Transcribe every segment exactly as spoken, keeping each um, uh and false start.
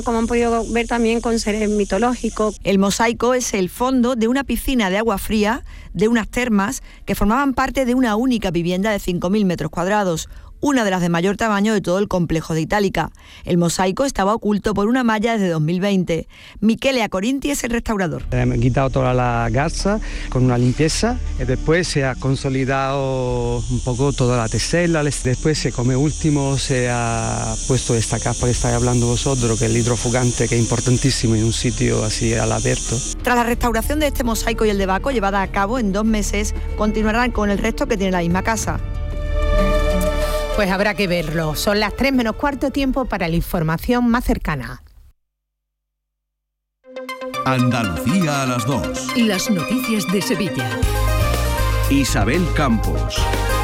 Como han podido ver también con seres mitológicos. El mosaico es el fondo de una piscina de agua fría, de unas termas, que formaban parte de una única vivienda de cinco mil metros cuadrados, una de las de mayor tamaño de todo el complejo de Itálica. El mosaico estaba oculto por una malla desde dos mil veinte. Michele Acorinti es el restaurador. Hemos quitado toda la gasa con una limpieza y después se ha consolidado un poco toda la tesela. Después, como último, se ha puesto esta capa que estáis hablando vosotros, que es el hidrofugante, que es importantísimo en un sitio así al abierto. Tras la restauración de este mosaico y el de Baco, llevada a cabo en dos meses, continuarán con el resto que tiene la misma casa. Pues habrá que verlo. Son las tres menos cuarto, tiempo para la información más cercana. Andalucía a las dos. Las noticias de Sevilla. Isabel Campos.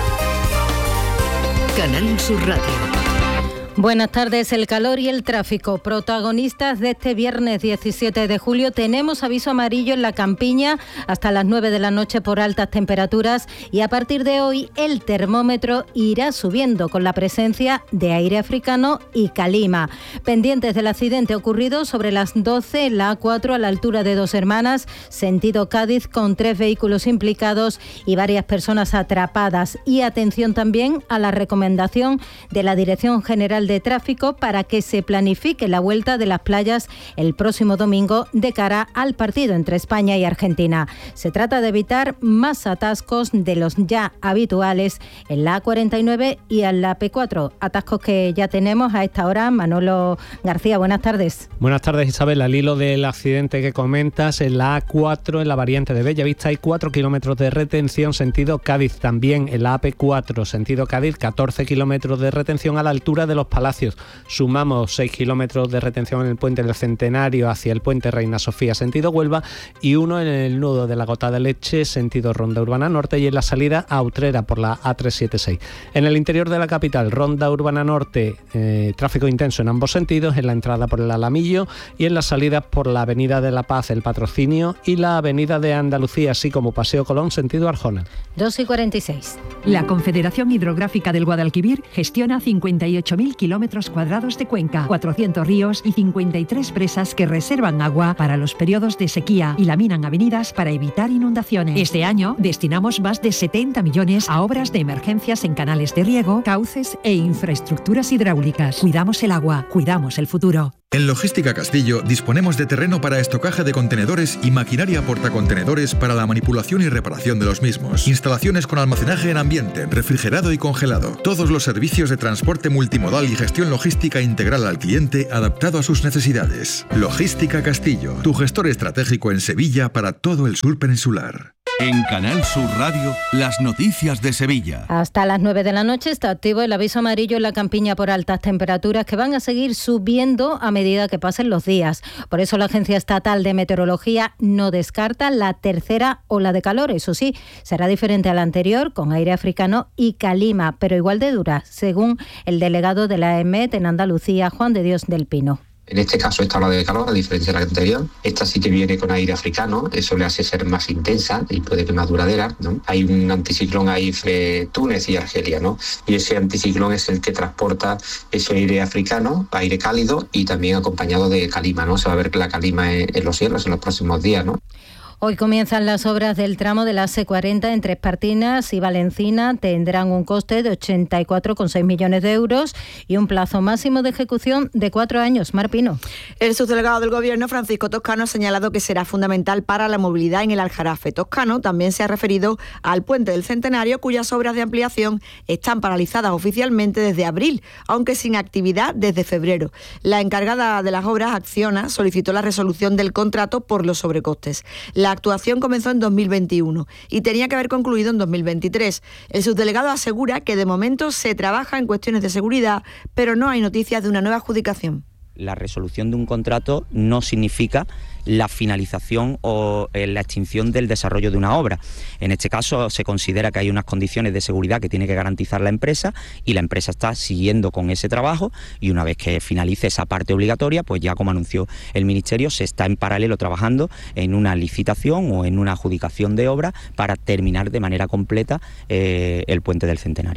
Canal Sur Radio. Buenas tardes. El calor y el tráfico, protagonistas de este viernes diecisiete de julio. Tenemos aviso amarillo en la Campiña hasta las nueve de la noche por altas temperaturas y a partir de hoy el termómetro irá subiendo con la presencia de aire africano y calima. Pendientes del accidente ocurrido sobre las doce en la A cuatro a la altura de Dos Hermanas, sentido Cádiz, con tres vehículos implicados y varias personas atrapadas. Y atención también a la recomendación de la Dirección General de Tráfico para que se planifique la vuelta de las playas el próximo domingo de cara al partido entre España y Argentina. Se trata de evitar más atascos de los ya habituales en la A cuarenta y nueve y en la P cuatro. Atascos que ya tenemos a esta hora. Manolo García, buenas tardes. Buenas tardes, Isabel. Al hilo del accidente que comentas, en la A cuatro, en la variante de Bellavista, hay cuatro kilómetros de retención sentido Cádiz. También en la A P cuatro, sentido Cádiz, catorce kilómetros de retención a la altura de los Palacios. Sumamos seis kilómetros de retención en el puente del Centenario hacia el puente Reina Sofía, sentido Huelva, y uno en el nudo de la Gota de Leche, sentido Ronda Urbana Norte, y en la salida a Utrera por la A trescientos setenta y seis. En el interior de la capital, Ronda Urbana Norte, eh, tráfico intenso en ambos sentidos, en la entrada por el Alamillo y en las salidas por la Avenida de la Paz, el Patrocinio, y la Avenida de Andalucía, así como Paseo Colón, sentido Arjona. dos y cuarenta y seis. La Confederación Hidrográfica del Guadalquivir gestiona cincuenta y ocho mil kilómetros cuadrados de cuenca, cuatrocientos ríos y cincuenta y tres presas que reservan agua para los periodos de sequía y laminan avenidas para evitar inundaciones. Este año destinamos más de setenta millones a obras de emergencias en canales de riego, cauces e infraestructuras hidráulicas. Cuidamos el agua, cuidamos el futuro. En Logística Castillo disponemos de terreno para estocaje de contenedores y maquinaria portacontenedores para la manipulación y reparación de los mismos. Instalaciones con almacenaje en ambiente, refrigerado y congelado. Todos los servicios de transporte multimodal y gestión logística integral al cliente adaptado a sus necesidades. Logística Castillo, tu gestor estratégico en Sevilla para todo el sur peninsular. En Canal Sur Radio, las noticias de Sevilla. Hasta las nueve de la noche está activo el aviso amarillo en la Campiña por altas temperaturas que van a seguir subiendo a medida que pasen los días. Por eso la Agencia Estatal de Meteorología no descarta la tercera ola de calor. Eso sí, será diferente a la anterior, con aire africano y calima, pero igual de dura, según el delegado de la E M E T en Andalucía, Juan de Dios del Pino. En este caso, esta ola de calor, a diferencia de la anterior, esta sí que viene con aire africano, eso le hace ser más intensa y puede que más duradera, ¿no? Hay un anticiclón ahí entre Túnez y Argelia, ¿no? Y ese anticiclón es el que transporta ese aire africano, aire cálido y también acompañado de calima, ¿no? Se va a ver la calima en los cielos en los próximos días, ¿no? Hoy comienzan las obras del tramo de la A C cuarenta entre Espartinas y Valencina. Tendrán un coste de ochenta y cuatro coma seis millones de euros y un plazo máximo de ejecución de cuatro años. Mar Pino. El subdelegado del Gobierno, Francisco Toscano, ha señalado que será fundamental para la movilidad en el Aljarafe. Toscano también se ha referido al puente del Centenario, cuyas obras de ampliación están paralizadas oficialmente desde abril, aunque sin actividad desde febrero. La encargada de las obras, Acciona, solicitó la resolución del contrato por los sobrecostes. La actuación comenzó en dos mil veintiuno y tenía que haber concluido en dos mil veintitrés. El subdelegado asegura que de momento se trabaja en cuestiones de seguridad, pero no hay noticias de una nueva adjudicación. La resolución de un contrato no significa la finalización o eh, la extinción del desarrollo de una obra. En este caso se considera que hay unas condiciones de seguridad que tiene que garantizar la empresa y la empresa está siguiendo con ese trabajo y una vez que finalice esa parte obligatoria, pues ya como anunció el Ministerio, se está en paralelo trabajando en una licitación o en una adjudicación de obra para terminar de manera completa eh, el puente del Centenario.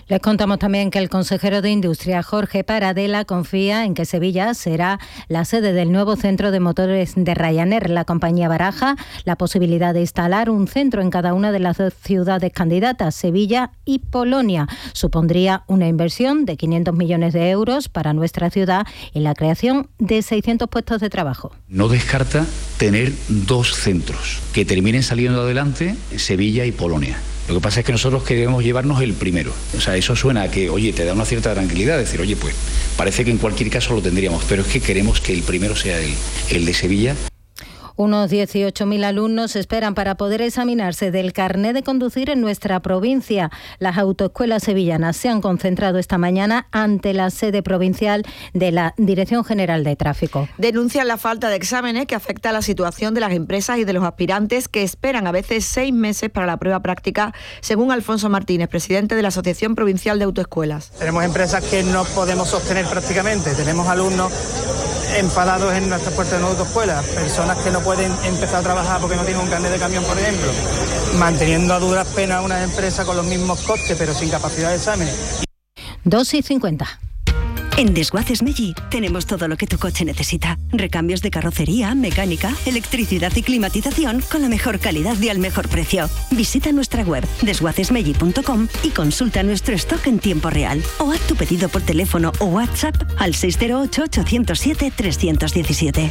Les contamos también que el consejero de Industria, Jorge Paradela, confía en que Sevilla será la sede del nuevo centro de motores de Ryanair. La compañía baraja la posibilidad de instalar un centro en cada una de las dos ciudades candidatas, Sevilla y Polonia. Supondría una inversión de quinientos millones de euros para nuestra ciudad y la creación de seiscientos puestos de trabajo. No descarta tener dos centros que terminen saliendo adelante, Sevilla y Polonia. Lo que pasa es que nosotros queremos llevarnos el primero. O sea, eso suena a que, oye, te da una cierta tranquilidad, decir, oye, pues parece que en cualquier caso lo tendríamos, pero es que queremos que el primero sea el, el de Sevilla. Unos dieciocho mil alumnos esperan para poder examinarse del carné de conducir en nuestra provincia. Las autoescuelas sevillanas se han concentrado esta mañana ante la sede provincial de la Dirección General de Tráfico. Denuncian la falta de exámenes que afecta a la situación de las empresas y de los aspirantes que esperan a veces seis meses para la prueba práctica, según Alfonso Martínez, presidente de la Asociación Provincial de Autoescuelas. Tenemos empresas que no podemos sostener prácticamente, tenemos alumnos enfadados en nuestras puertas de autoescuelas, personas que no pueden empezar a trabajar porque no tienen un carnet de camión, por ejemplo, manteniendo a duras penas una empresa con los mismos costes pero sin capacidad de exámenes. dos y cincuenta. En Desguaces Meggi tenemos todo lo que tu coche necesita. Recambios de carrocería, mecánica, electricidad y climatización con la mejor calidad y al mejor precio. Visita nuestra web desguaces meggi punto com y consulta nuestro stock en tiempo real. O haz tu pedido por teléfono o WhatsApp al seis cero ocho, ocho cero siete, tres uno siete.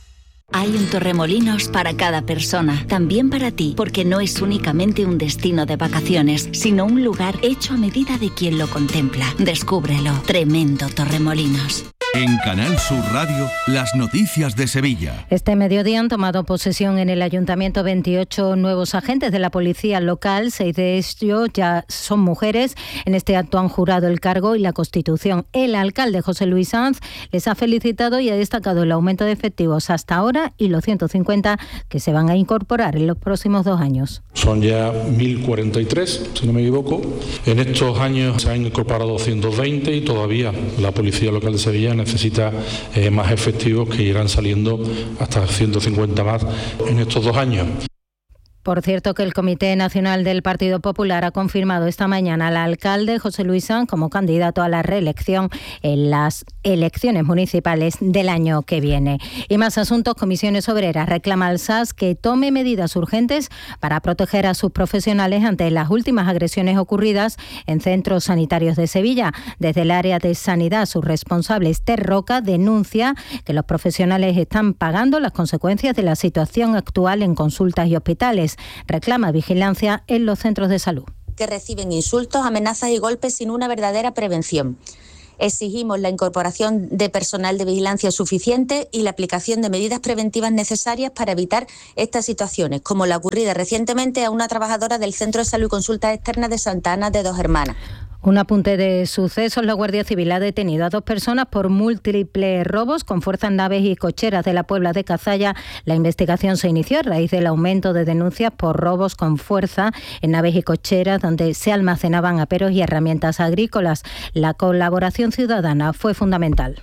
Hay un Torremolinos para cada persona, también para ti, porque no es únicamente un destino de vacaciones, sino un lugar hecho a medida de quien lo contempla. Descúbrelo. Tremendo Torremolinos. En Canal Sur Radio, las noticias de Sevilla. Este mediodía han tomado posesión en el Ayuntamiento veintiocho nuevos agentes de la policía local. Seis de ellos ya son mujeres. En este acto han jurado el cargo y la Constitución. El alcalde José Luis Sanz les ha felicitado y ha destacado el aumento de efectivos hasta ahora y los ciento cincuenta que se van a incorporar en los próximos dos años. Son ya mil cuarenta y tres, si no me equivoco. En estos años se han incorporado doscientos veinte y todavía la Policía Local de Sevilla necesita eh, más efectivos que irán saliendo hasta ciento cincuenta más en estos dos años. Por cierto, que el Comité Nacional del Partido Popular ha confirmado esta mañana al alcalde José Luis Sanz como candidato a la reelección en las elecciones municipales del año que viene. Y más asuntos. Comisiones Obreras reclama al S A S que tome medidas urgentes para proteger a sus profesionales ante las últimas agresiones ocurridas en centros sanitarios de Sevilla. Desde el área de sanidad, su responsable Esther Roca denuncia que los profesionales están pagando las consecuencias de la situación actual en consultas y hospitales. Reclama vigilancia en los centros de salud. Que reciben insultos, amenazas y golpes sin una verdadera prevención. Exigimos la incorporación de personal de vigilancia suficiente y la aplicación de medidas preventivas necesarias para evitar estas situaciones, como la ocurrida recientemente a una trabajadora del Centro de Salud y Consultas Externas de Santa Ana de Dos Hermanas. Un apunte de sucesos. La Guardia Civil ha detenido a dos personas por múltiples robos con fuerza en naves y cocheras de la Puebla de Cazalla. La investigación se inició a raíz del aumento de denuncias por robos con fuerza en naves y cocheras donde se almacenaban aperos y herramientas agrícolas. La colaboración ciudadana fue fundamental.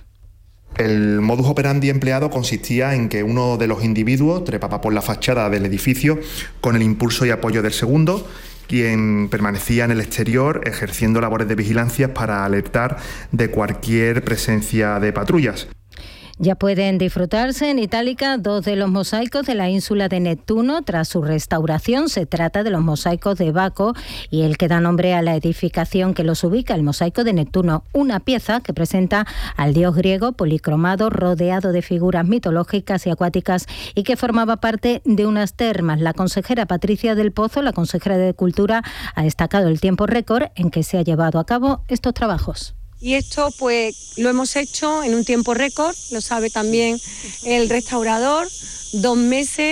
El modus operandi empleado consistía en que uno de los individuos trepaba por la fachada del edificio con el impulso y apoyo del segundo, quien permanecía en el exterior ejerciendo labores de vigilancia para alertar de cualquier presencia de patrullas. Ya pueden disfrutarse en Itálica dos de los mosaicos de la ínsula de Neptuno tras su restauración. Se trata de los mosaicos de Baco y el que da nombre a la edificación que los ubica, el mosaico de Neptuno, una pieza que presenta al dios griego policromado rodeado de figuras mitológicas y acuáticas y que formaba parte de unas termas. La consejera Patricia del Pozo, la consejera de Cultura, ha destacado el tiempo récord en que se ha llevado a cabo estos trabajos. Y esto pues lo hemos hecho en un tiempo récord, lo sabe también el restaurador, dos meses.